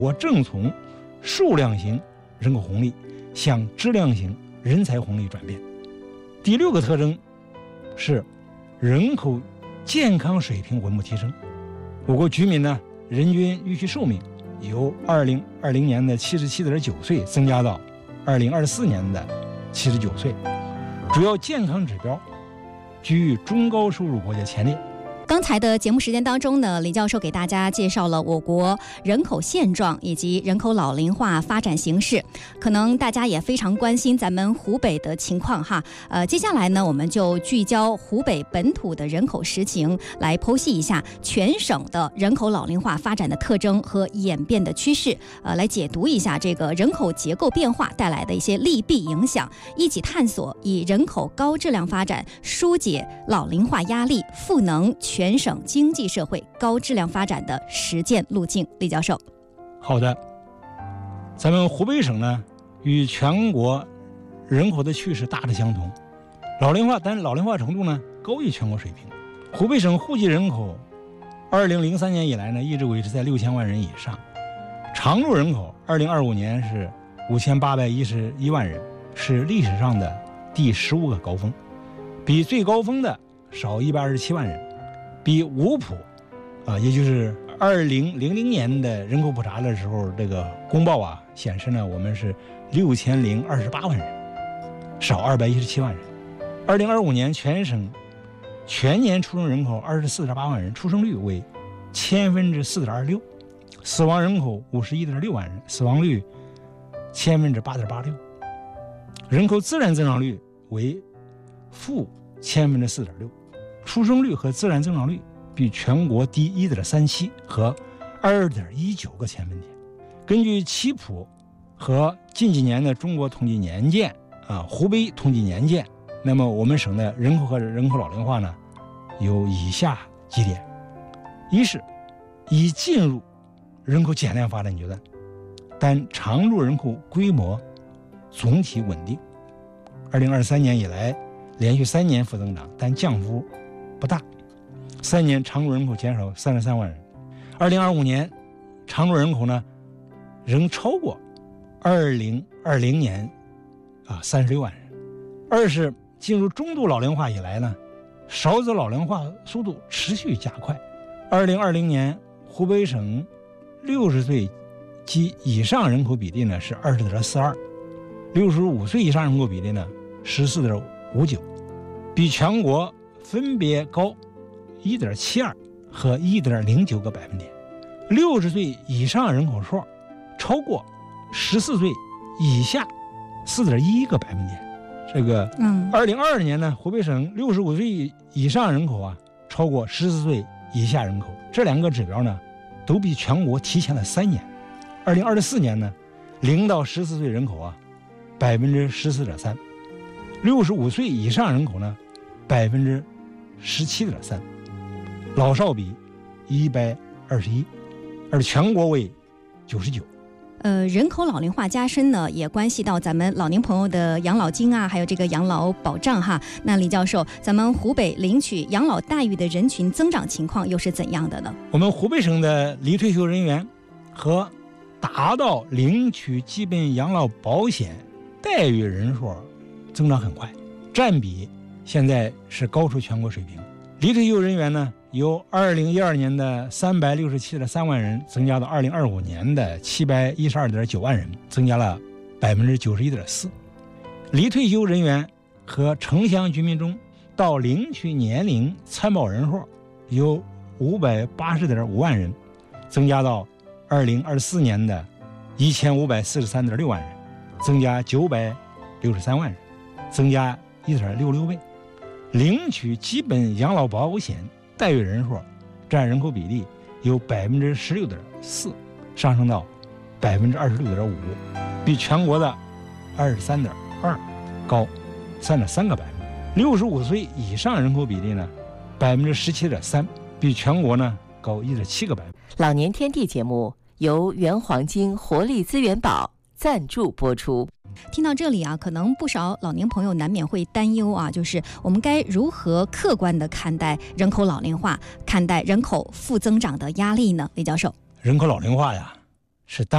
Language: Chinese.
我正从数量型人口红利向质量型人才红利转变。第6个特征是人口健康水平稳步提升。我国居民呢，人均预期寿命由2020年的77.9岁增加到2024年的79岁，主要健康指标居于中高收入国家前列。 刚才的节目时间当中呢，李教授给大家介绍了我国人口现状以及人口老龄化发展形势，可能大家也非常关心咱们湖北的情况哈。接下来呢，我们就聚焦湖北本土的人口实情，来剖析一下全省的人口老龄化发展的特征和演变的趋势，来解读一下这个人口结构变化带来的一些利弊影响，一起探索以人口高质量发展疏解老龄化压力，赋能全省经济社会高质量发展的实践路径。李教授。 好的，咱们湖北省呢，与全国人口的趋势大致相同，但老龄化程度呢高于全国水平。湖北省户籍人口2003年以来呢，一直维持在6000万人以上，常住人口2025年是5811万人，是历史上的第15个高峰，比最高峰的少127万人，比五普也就是2000年的人口普查的时候，这个公报显示呢，我们是6028万人，少217万人。2025年全省全年出生人口24.8万人，出生率为4.26%，死亡人口51.6万人，死亡率8.86%，人口自然增长率为-4.6%，出生率和自然增长率比全国低1.37和2.19个千分点。根据七普和近几年的中国统计年鉴湖北统计年鉴，那么我们省的人口和人口老龄化呢，有以下几点：一是已进入人口减量发展阶段，但常住人口规模总体稳定，2023年以来连续3年负增长，但降幅不大，3年常住人口减少33万人。2025年常住人口呢，仍超过2020年36万人。二是进入中度老龄化以来呢，少子老龄化速度持续加快。2020年湖北省60岁及以上人口比例呢是20.42%，65岁以上人口比例呢14.59%，比全国分别高1.72和1.09个百分点。60岁以上人口数超过14岁以下4.1个百分点。这个2022年呢，湖北省65岁以上人口超过14岁以下人口，这2个指标呢都比全国提前了3年。2024年呢，0到14岁人口14.3%， 65岁以上人口呢17.3%，老少比121，而全国为99。 人口老龄化加深呢，也关系到咱们老年朋友的养老金还有这个养老保障哈。那李教授，咱们湖北领取养老待遇的人群增长情况又是怎样的呢？ 我们湖北省的离退休人员和达到领取基本养老保险待遇人数增长很快，占比现在是高出全国水平。离退休人员呢，由2012年的367.3万人增加到2025年的712.9万人，增加了91.4%。离退休人员和城乡居民中到领取年龄参保人数由580.5万人增加到2024年的1543.6万人，增加963万人，增加1.66倍。领取基本养老保险待遇人数占人口比例由16.4%上升到26.5%，比全国的23.2%高3.3个百分点。65岁以上人口比例呢17.3%，比全国呢高1.7个百分点。 老年天地节目由原黄金活力资源宝赞助播出。 听到这里可能不少老年朋友难免会担忧就是我们该如何客观地看待人口老龄化，看待人口负增长的压力呢？李教授， 人口老龄化是当